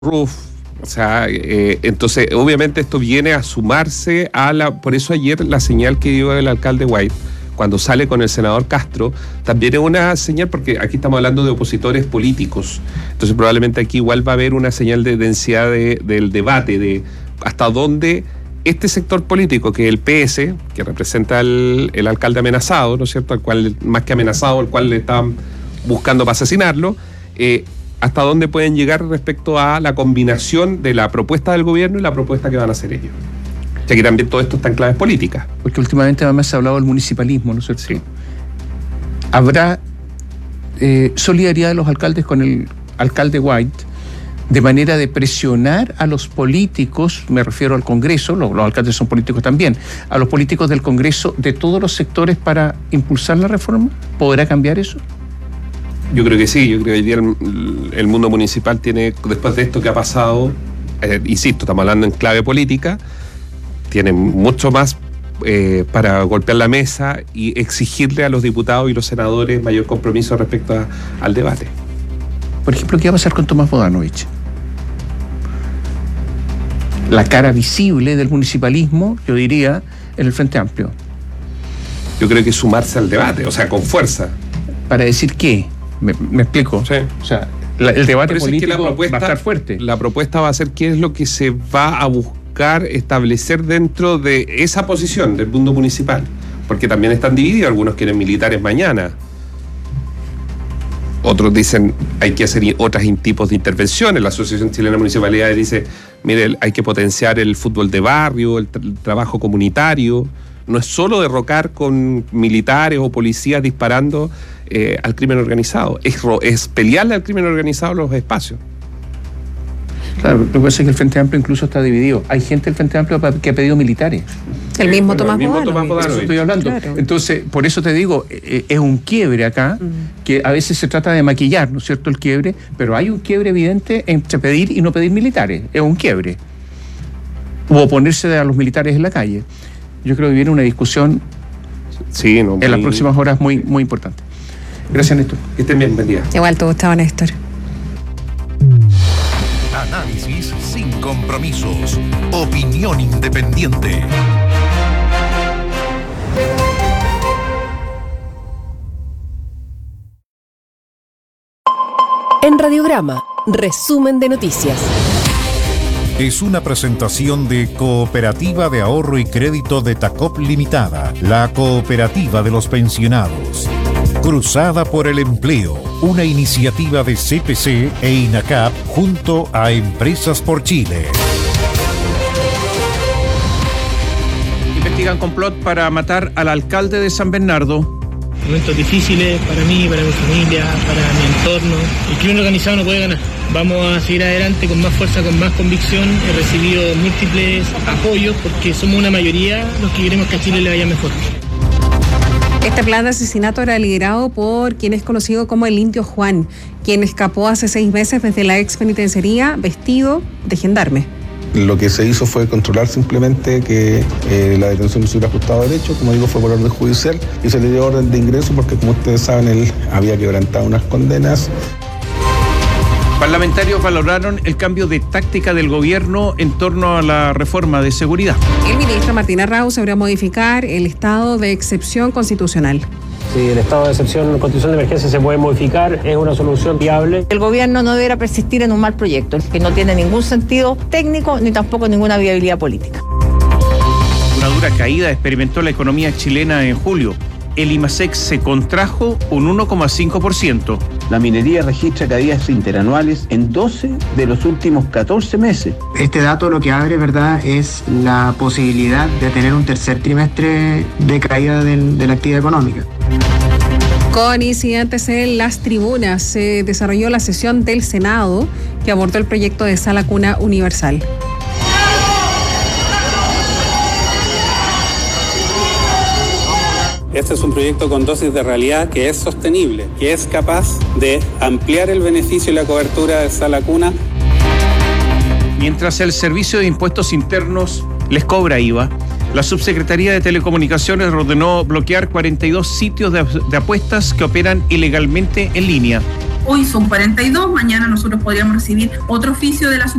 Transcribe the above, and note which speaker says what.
Speaker 1: Roof. O sea, entonces obviamente esto viene a sumarse por eso ayer la señal que dio el alcalde White cuando sale con el senador Castro, también es una señal, porque aquí estamos hablando de opositores políticos, entonces probablemente aquí igual va a haber una señal de densidad del debate, de hasta dónde este sector político, que es el PS, que representa el alcalde amenazado, ¿no es cierto?, al cual, más que amenazado, al cual le están buscando para asesinarlo, hasta dónde pueden llegar respecto a la combinación de la propuesta del gobierno y la propuesta que van a hacer ellos. O sea que también todo esto está en claves políticas.
Speaker 2: Porque últimamente además se ha hablado del municipalismo, ¿no es cierto?
Speaker 1: Sí.
Speaker 2: ¿Habrá solidaridad de los alcaldes con el alcalde White de manera de presionar a los políticos, me refiero al Congreso, los alcaldes son políticos también, a los políticos del Congreso de todos los sectores para impulsar la reforma? ¿Podrá cambiar eso?
Speaker 1: Yo creo que sí, yo creo que hoy día el mundo municipal tiene, después de esto que ha pasado, insisto, estamos hablando en clave política, tiene mucho más para golpear la mesa y exigirle a los diputados y los senadores mayor compromiso respecto al debate.
Speaker 2: Por ejemplo, ¿qué va a pasar con Tomás Bodanovich? La cara visible del municipalismo, yo diría, en el Frente Amplio.
Speaker 1: Yo creo que sumarse al debate, o sea, con fuerza.
Speaker 2: ¿Para decir qué? ¿Me explico?
Speaker 1: Sí.
Speaker 2: O sea, el debate político
Speaker 1: es que la propuesta,
Speaker 2: va a estar fuerte.
Speaker 1: La propuesta va a ser qué es lo que se va a buscar establecer dentro de esa posición del mundo municipal. Porque también están divididos, algunos quieren militares mañana. Otros dicen hay que hacer otros tipos de intervenciones. La Asociación Chilena de Municipalidades dice, mire, hay que potenciar el fútbol de barrio, el trabajo comunitario. No es solo derrocar con militares o policías disparando al crimen organizado, es pelearle al crimen organizado los espacios.
Speaker 2: Claro, lo que pasa es que el Frente Amplio incluso está dividido. Hay gente del Frente Amplio que ha pedido militares.
Speaker 3: El mismo Tomás Bodanovich.
Speaker 2: Eso estoy hablando.
Speaker 3: Claro.
Speaker 2: Entonces, por eso te digo, es un quiebre acá, que a veces se trata de maquillar, ¿no es cierto?, el quiebre, pero hay un quiebre evidente entre pedir y no pedir militares. Es un quiebre. O oponerse a los militares en la calle. Yo creo que viene una discusión en las próximas horas muy, muy importante. Gracias, Néstor.
Speaker 1: Que estén bien, buen día.
Speaker 3: Igual te gustaba, Néstor.
Speaker 4: Análisis sin compromisos. Opinión independiente.
Speaker 5: En Radiograma, resumen de noticias.
Speaker 4: Es una presentación de Cooperativa de Ahorro y Crédito de Tacop Limitada, la cooperativa de los pensionados. Cruzada por el Empleo, una iniciativa de CPC e INACAP junto a Empresas por Chile.
Speaker 2: Investigan complot para matar al alcalde de San Bernardo.
Speaker 6: Momentos difíciles para mí, para mi familia, para mi entorno. El crimen organizado no puede ganar. Vamos a seguir adelante con más fuerza, con más convicción. He recibido múltiples apoyos porque somos una mayoría los que queremos que a Chile le vaya mejor.
Speaker 3: Este plan de asesinato era liderado por quien es conocido como el Indio Juan, quien escapó hace 6 meses desde la ex penitenciaría vestido de gendarme.
Speaker 7: Lo que se hizo fue controlar simplemente que la detención no se hubiera ajustado a derecho, como digo, fue por orden judicial y se le dio orden de ingreso porque, como ustedes saben, él había quebrantado unas condenas.
Speaker 2: Parlamentarios valoraron el cambio de táctica del gobierno en torno a la reforma de seguridad.
Speaker 3: El ministro Martín Arrauz deberá modificar el estado de excepción constitucional.
Speaker 8: Si el estado de excepción, constitución de emergencia se puede modificar, es una solución viable.
Speaker 9: El gobierno no deberá persistir en un mal proyecto, que no tiene ningún sentido técnico ni tampoco ninguna viabilidad política.
Speaker 2: Una dura caída experimentó la economía chilena en julio. El IMASEC se contrajo un 1,5%.
Speaker 10: La minería registra caídas interanuales en 12 de los últimos 14 meses.
Speaker 11: Este dato lo que abre, ¿verdad?, es la posibilidad de tener un tercer trimestre de caída de la actividad económica.
Speaker 3: Con incidentes en las tribunas, se desarrolló la sesión del Senado que abordó el proyecto de sala cuna universal.
Speaker 12: Este es un proyecto con dosis de realidad que es sostenible, que es capaz de ampliar el beneficio y la cobertura de sala cuna.
Speaker 2: Mientras el Servicio de Impuestos Internos les cobra IVA, la Subsecretaría de Telecomunicaciones ordenó bloquear 42 sitios de apuestas que operan ilegalmente en línea.
Speaker 13: hoy son 42, mañana nosotros podríamos recibir otro oficio de la